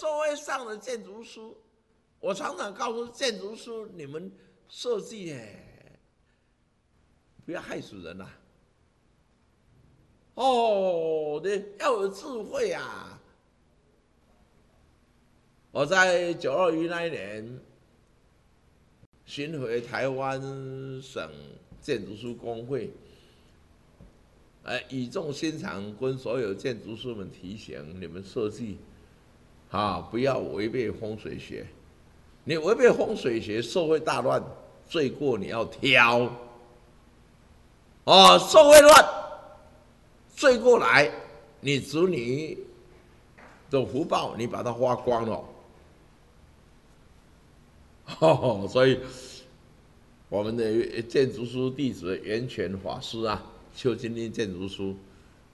社会上的建筑师，我常常告诉建筑师，你们设计不要害死人啊！哦，你要有智慧啊！我在921那一年巡回台湾省建筑师工会，语重心长跟所有建筑师们提醒：你们设计不要违背风水学。你违背风水学，社会大乱，罪过你要挑。社会乱，罪过来，你子女的福报你把它花光了。所以我们的建筑师弟子源泉法师啊，邱金林建筑师